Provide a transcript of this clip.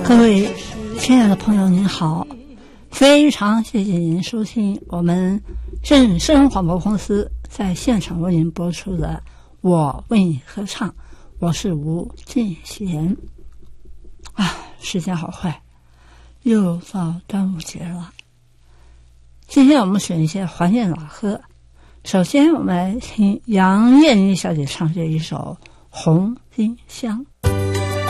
各位亲爱的朋友您好，非常谢谢您收听我们正声广播公司在现场为您播出的我为你合唱，我是吴进贤。时间好快，又到端午节了。今天我们选一些怀念老歌，首先我们来听杨燕妮小姐唱这一首《红丁香》。